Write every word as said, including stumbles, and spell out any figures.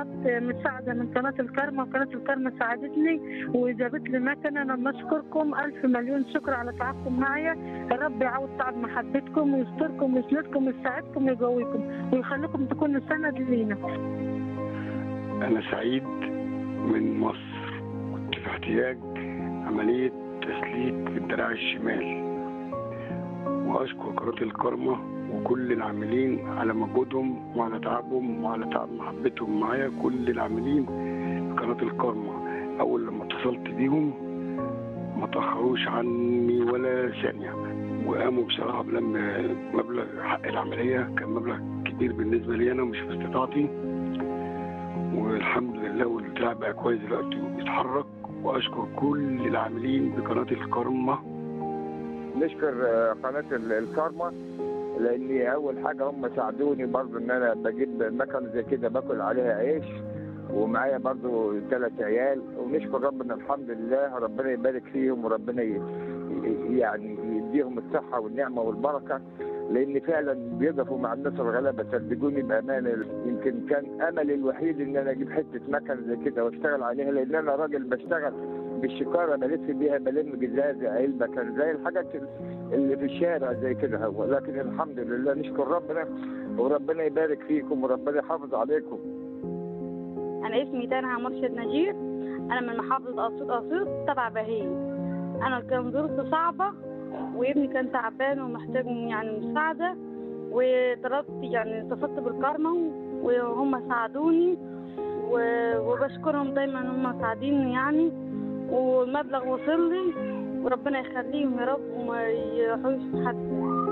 طلبت مساعده من قناه الكرمه، وقناه الكرمه ساعدتني وجابت لي مكنه. انا بشكركم الف مليون شكر على تعبكم معايا. الرب يعوض تعب محبتكم ويستركم ويسندكم ويساعدكم ويقويكم ويخليكم تكونوا سند لينا. انا سعيد من مصر، كنت في احتياج عمليه تسليك في الدراع الشمال، واشكر قناه الكرمه وكل العاملين على مجهودهم وعلى تعبهم وعلى تعب محبتهم معايا. كل العاملين في قناه الكرمه اول لما اتصلت بيهم ما تاخروش عني ولا ثانيه، وقاموا بصراحه بلم مبلغ حق العمليه. كان مبلغ كبير بالنسبه لي انا، مش في استطاعتي، والحمد لله والدراع بقى كويس دلوقتي وبيتحرك. واشكر كل العاملين بقناه الكرمه. نشكر قناه الكرمه لان اول حاجه هم ساعدوني برضو ان انا بجيب مكنه زي كده باكل عليها عيش، ومعايا برضو ثلاث عيال. ونشكر ربنا الحمد لله، ربنا يبارك فيهم وربنا يعني يديهم الصحه والنعمه والبركه، لان فعلا بيقفوا مع الناس الغلابه. صدقوني بامانه يمكن كان املي الوحيد ان انا اجيب حته مكنه زي كده واشتغل عليها، لان انا راجل بشتغل بالشكاره بلف بيها، بلم جزازه علبه، كان زي الحاجات اللي في الشارع زي كده هو. لكن الحمد لله نشكر ربنا، وربنا يبارك فيكم وربنا يحافظ عليكم. انا اسمي تانها مرشد نجير، انا من محافظه اسيوط اسيوط تبع بهيج. انا كان ظروفي صعبه وابني كان تعبان ومحتاج يعني مساعده، وضربت يعني اتصلت بالكرمه وهم ساعدوني، وبشكرهم دايما هم ساعديني يعني، والمبلغ وصل لي وربنا يخليهم يا رب وما يحوش حد.